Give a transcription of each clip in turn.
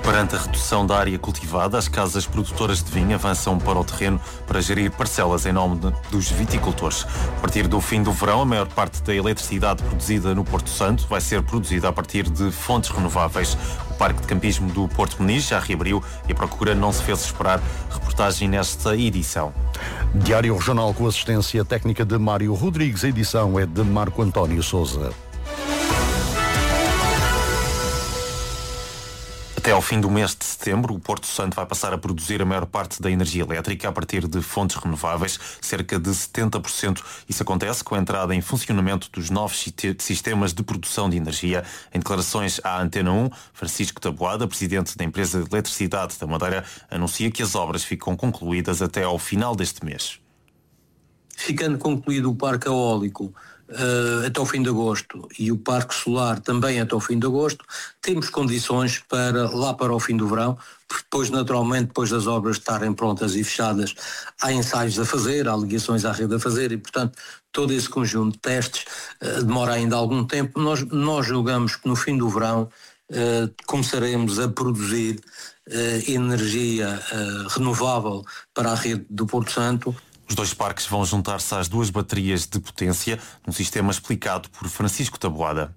Perante a redução da área cultivada, as casas produtoras de vinho avançam para o terreno para gerir parcelas em nome dos viticultores. A partir do fim do verão, a maior parte da eletricidade produzida no Porto Santo vai ser produzida a partir de fontes renováveis. O Parque de Campismo do Porto Meniz já reabriu e a procura não se fez esperar. Reportagem nesta edição. Diário Regional com assistência técnica de Mário Rodrigues. A edição é de Marco António Sousa. Até ao fim do mês de setembro, o Porto Santo vai passar a produzir a maior parte da energia elétrica a partir de fontes renováveis, cerca de 70%. Isso acontece com a entrada em funcionamento dos novos sistemas de produção de energia. Em declarações à Antena 1, Francisco Taboada, presidente da empresa de eletricidade da Madeira, anuncia que as obras ficam concluídas até ao final deste mês. Ficando concluído o parque eólico até o fim de agosto e o parque solar também até o fim de agosto, temos condições para lá para o fim do verão, porque depois naturalmente, depois das obras estarem prontas e fechadas, há ensaios a fazer, há ligações à rede a fazer e portanto todo esse conjunto de testes demora ainda algum tempo. Nós julgamos que no fim do verão começaremos a produzir energia renovável para a rede do Porto Santo. Os dois parques vão juntar-se às duas baterias de potência, num sistema explicado por Francisco Taboada.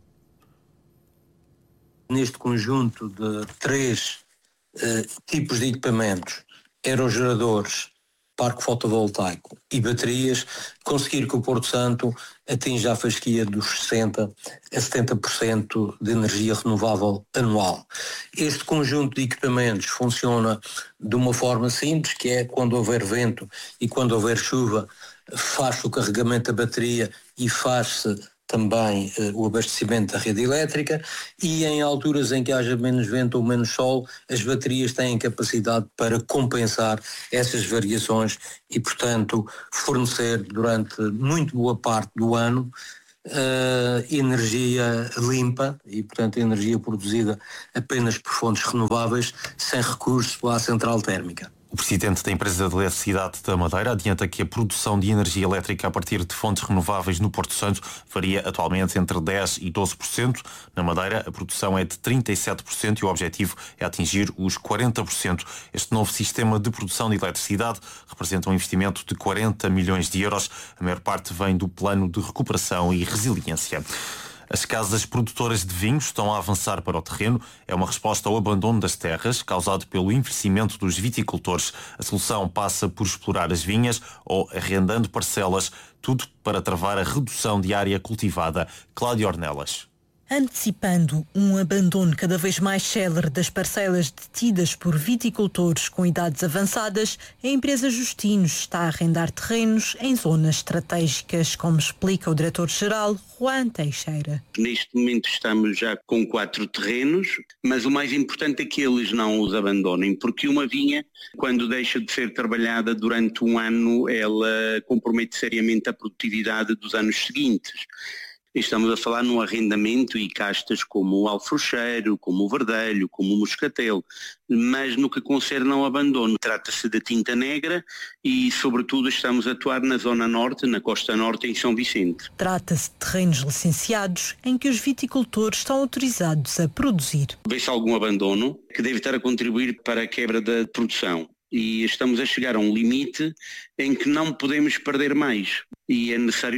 Neste conjunto de 3 tipos de equipamentos, aerogeradores, parque fotovoltaico e baterias, conseguir que o Porto Santo atinja a fasquia dos 60% a 70% de energia renovável anual. Este conjunto de equipamentos funciona de uma forma simples, que é quando houver vento e quando houver chuva, faz-se o carregamento da bateria e faz-se também o abastecimento da rede elétrica, e em alturas em que haja menos vento ou menos sol, as baterias têm capacidade para compensar essas variações e, portanto, fornecer durante muito boa parte do ano energia limpa e, portanto, energia produzida apenas por fontes renováveis, sem recurso à central térmica. O presidente da empresa de eletricidade da Madeira adianta que a produção de energia elétrica a partir de fontes renováveis no Porto Santo varia atualmente entre 10% e 12%. Na Madeira, a produção é de 37% e o objetivo é atingir os 40%. Este novo sistema de produção de eletricidade representa um investimento de 40 milhões de euros. A maior parte vem do Plano de Recuperação e Resiliência. As casas produtoras de vinhos estão a avançar para o terreno. É uma resposta ao abandono das terras, causado pelo envelhecimento dos viticultores. A solução passa por explorar as vinhas ou arrendando parcelas, tudo para travar a redução de área cultivada. Cláudia Ornelas. Antecipando um abandono cada vez mais célere das parcelas detidas por viticultores com idades avançadas, a empresa Justinos está a arrendar terrenos em zonas estratégicas, como explica o diretor-geral Juan Teixeira. Neste momento estamos já com 4 terrenos, mas o mais importante é que eles não os abandonem, porque uma vinha, quando deixa de ser trabalhada durante um ano, ela compromete seriamente a produtividade dos anos seguintes. Estamos a falar no arrendamento e castas como o alfrocheiro, como o verdelho, como o moscatel, mas no que concerne ao abandono, trata-se de tinta negra e, sobretudo, estamos a atuar na zona norte, na costa norte, em São Vicente. Trata-se de terrenos licenciados em que os viticultores estão autorizados a produzir. Vê-se algum abandono que deve estar a contribuir para a quebra da produção. E estamos a chegar a um limite em que não podemos perder mais. E é necessário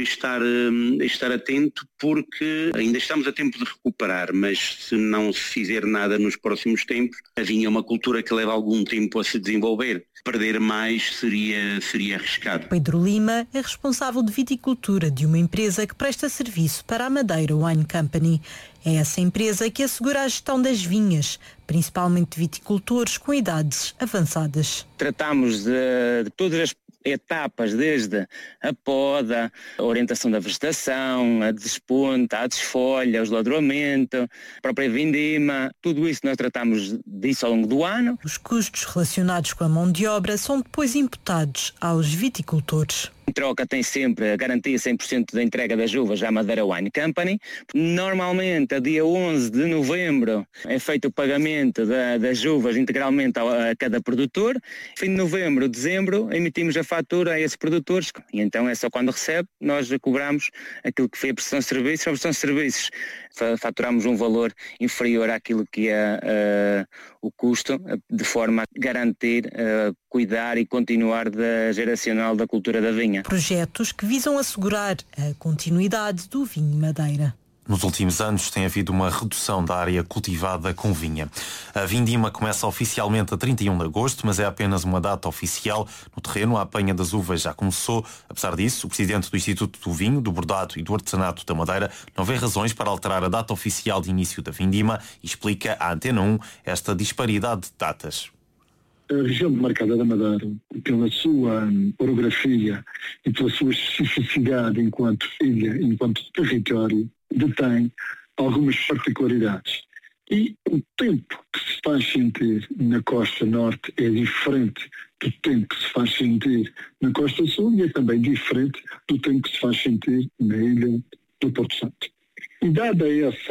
estar atento, porque ainda estamos a tempo de recuperar, mas se não se fizer nada nos próximos tempos, a vinha é uma cultura que leva algum tempo a se desenvolver. Perder mais seria arriscado. Pedro Lima é responsável de viticultura de uma empresa que presta serviço para a Madeira Wine Company. É essa empresa que assegura a gestão das vinhas, principalmente de viticultores com idades avançadas. Tratamos de todas as etapas, desde a poda, a orientação da vegetação, a desponta, a desfolha, o esladroamento, a própria vindima, tudo isso nós tratamos disso ao longo do ano. Os custos relacionados com a mão de obra são depois imputados aos viticultores. Em troca tem sempre a garantia 100% da entrega das uvas à Madeira Wine Company. Normalmente, a dia 11 de novembro, é feito o pagamento das uvas integralmente a cada produtor. Fim de novembro, dezembro, emitimos a fatura a esses produtores e então é só quando recebe, nós cobramos aquilo que foi a prestação de serviços. A prestação de serviços faturamos um valor inferior àquilo que é o custo, de forma a garantir, cuidar e continuar da geracional da cultura da vinha. Projetos que visam assegurar a continuidade do vinho Madeira. Nos últimos anos tem havido uma redução da área cultivada com vinha. A vindima começa oficialmente a 31 de agosto, mas é apenas uma data oficial. No terreno, a apanha das uvas já começou. Apesar disso, o presidente do Instituto do Vinho, do Bordado e do Artesanato da Madeira não vê razões para alterar a data oficial de início da vindima e explica à Antena 1 esta disparidade de datas. A região demarcada da Madeira, pela sua orografia e pela sua especificidade enquanto ilha, enquanto território, detém algumas particularidades. E o tempo que se faz sentir na costa norte é diferente do tempo que se faz sentir na costa sul e é também diferente do tempo que se faz sentir na ilha do Porto Santo. E dada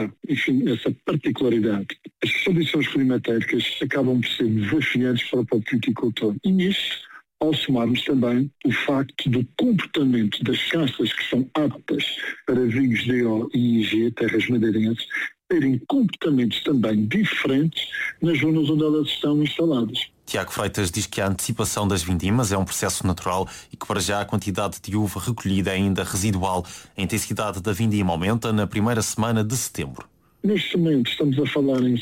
essa particularidade, as condições climatéricas acabam por ser desafiantes para o próprio viticultor. E nisso, ao somarmos também o facto do comportamento das castas que são aptas para vinhos DO e IG, terras madeirenses, terem comportamentos também diferentes nas zonas onde elas estão instaladas. Tiago Freitas diz que a antecipação das vindimas é um processo natural e que para já a quantidade de uva recolhida é ainda residual. A intensidade da vindima aumenta na primeira semana de setembro. Neste momento estamos a falar em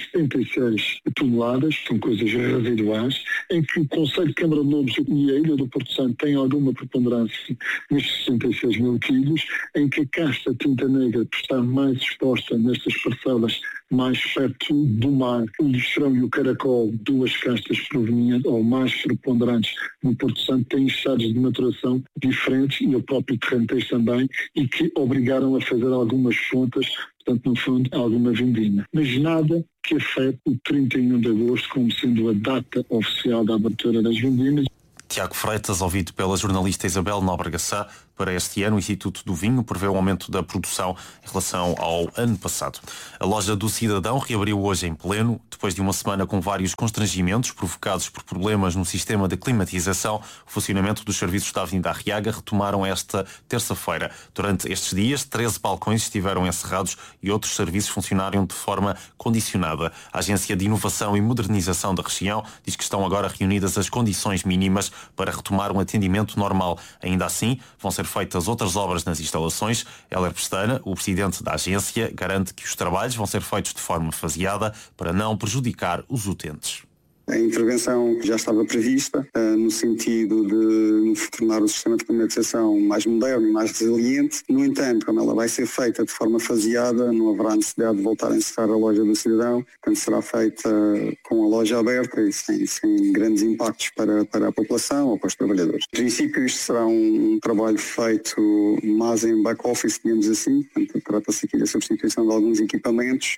76 toneladas, são coisas residuais, em que o Conselho de Câmara de Lobos e a Ilha do Porto Santo têm alguma preponderância nestes 66 mil quilos, em que a casta tinta negra está mais exposta nestas parcelas mais perto do mar. O listrão e o caracol, duas castas provenientes ou mais preponderantes no Porto Santo, têm estados de maturação diferentes e o próprio terreno tem também, e que obrigaram a fazer algumas fontes, portanto, no fundo, alguma vindima. Mas nada que afete o 31 de agosto como sendo a data oficial da abertura das vindimas. Tiago Freitas, ouvido pela jornalista Isabel Nóbrega Sá. Para este ano, o Instituto do Vinho prevê um aumento da produção em relação ao ano passado. A loja do Cidadão reabriu hoje em pleno, depois de uma semana com vários constrangimentos provocados por problemas no sistema de climatização. O funcionamento dos serviços da Avenida Arriaga retomaram esta terça-feira. Durante estes dias, 13 balcões estiveram encerrados e outros serviços funcionaram de forma condicionada. A Agência de Inovação e Modernização da região diz que estão agora reunidas as condições mínimas para retomar um atendimento normal. Ainda assim, vão ser feitas outras obras nas instalações. Heller Pestana, o presidente da agência, garante que os trabalhos vão ser feitos de forma faseada para não prejudicar os utentes. A intervenção já estava prevista, no sentido de tornar o sistema de climatização mais moderno e mais resiliente. No entanto, como ela vai ser feita de forma faseada, não haverá necessidade de voltar a encerrar a loja do cidadão, portanto será feita com a loja aberta e sem grandes impactos para a população ou para os trabalhadores. Em princípio, isto será um trabalho feito mais em back-office, digamos assim, portanto trata-se aqui da substituição de alguns equipamentos,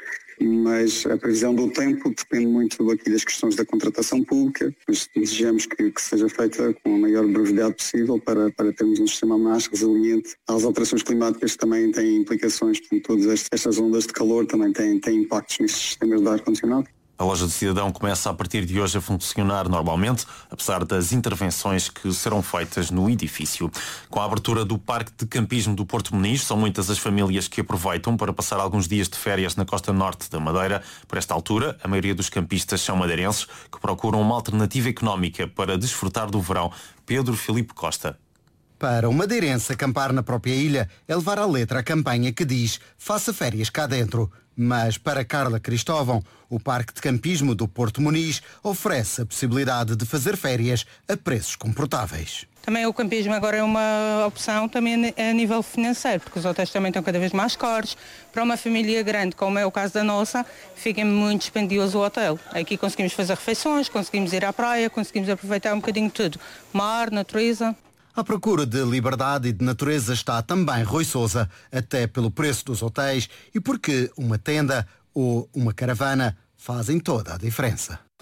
mas a previsão do tempo depende muito aqui das questões da contratação pública, mas desejamos que seja feita com a maior brevidade possível para termos um sistema mais resiliente às alterações climáticas que também têm implicações, portanto todas estas ondas de calor também têm impactos nestes sistemas de ar-condicionado. A loja do Cidadão começa a partir de hoje a funcionar normalmente, apesar das intervenções que serão feitas no edifício. Com a abertura do Parque de Campismo do Porto Muniz, são muitas as famílias que aproveitam para passar alguns dias de férias na costa norte da Madeira. Por esta altura, a maioria dos campistas são madeirenses que procuram uma alternativa económica para desfrutar do verão. Pedro Filipe Costa. Para o madeirense, acampar na própria ilha é levar à letra a campanha que diz "Faça férias cá dentro". Mas para Carla Cristóvão, o Parque de Campismo do Porto Muniz oferece a possibilidade de fazer férias a preços confortáveis. Também o campismo agora é uma opção também a nível financeiro, porque os hotéis também estão cada vez mais caros. Para uma família grande, como é o caso da nossa, fica muito dispendioso o hotel. Aqui conseguimos fazer refeições, conseguimos ir à praia, conseguimos aproveitar um bocadinho de tudo. Mar, natureza. À procura de liberdade e de natureza está também Rui Sousa, até pelo preço dos hotéis e porque uma tenda ou uma caravana fazem toda a diferença.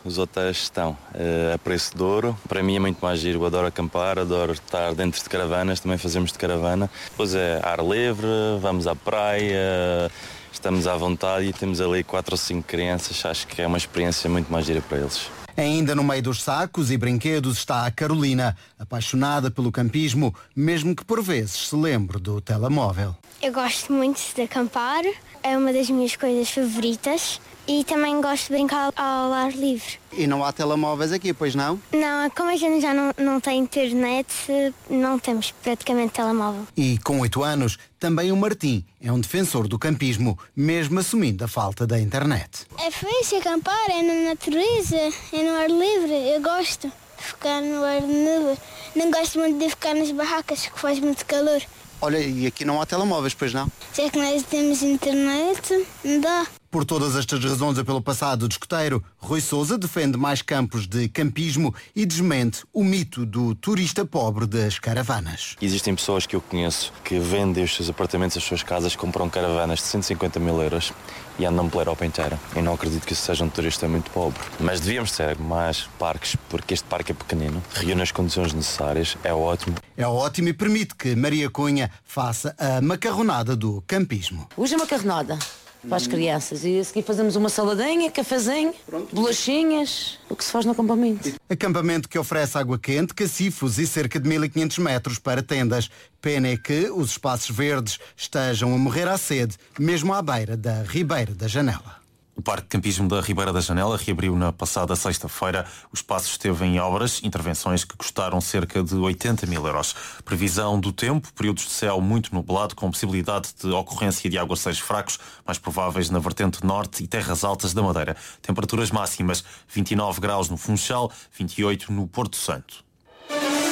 Os hotéis estão a preço de ouro. Para mim é muito mais giro. Eu adoro acampar, adoro estar dentro de caravanas, também fazemos de caravana. Depois é ar livre, vamos à praia, estamos à vontade e temos ali 4 ou 5 crianças. Acho que é uma experiência muito mais gira para eles. Ainda no meio dos sacos e brinquedos está a Carolina, apaixonada pelo campismo, mesmo que por vezes se lembre do telemóvel. Eu gosto muito de acampar, é uma das minhas coisas favoritas e também gosto de brincar ao ar livre. E não há telemóveis aqui, pois não? Não, como a gente já não tem internet, não temos praticamente telemóvel. E com 8 anos, também o Martim é um defensor do campismo, mesmo assumindo a falta da internet. É fixe acampar, é na natureza, é no ar livre, eu gosto de ficar no ar livre. Não gosto muito de ficar nas barracas, que faz muito calor. Olha, e aqui não há telemóveis, pois não? Se é que nós temos internet, não dá. Por todas estas razões e pelo passado de escoteiro, Rui Sousa defende mais campos de campismo e desmente o mito do turista pobre das caravanas. Existem pessoas que eu conheço que vendem os seus apartamentos, as suas casas, compram caravanas de 150 mil euros e andam pela Europa inteira. Eu não acredito que isso seja um turista muito pobre. Mas devíamos ter mais parques, porque este parque é pequenino, reúne as condições necessárias, é ótimo. É ótimo e permite que Maria Cunha faça a macarronada do campismo. Hoje é macarronada para as crianças e a seguir fazemos uma saladinha, cafezinho, bolachinhas, o que se faz no acampamento. Acampamento que oferece água quente, cacifos e cerca de 1500 metros para tendas. Pena é que os espaços verdes estejam a morrer à sede, mesmo à beira da Ribeira da Janela. O Parque de Campismo da Ribeira da Janela reabriu na passada sexta-feira. O espaço esteve em obras, intervenções que custaram cerca de 80 mil euros. Previsão do tempo, períodos de céu muito nublado, com possibilidade de ocorrência de aguaceiros fracos, mais prováveis na vertente norte e terras altas da Madeira. Temperaturas máximas, 29 graus no Funchal, 28 no Porto Santo.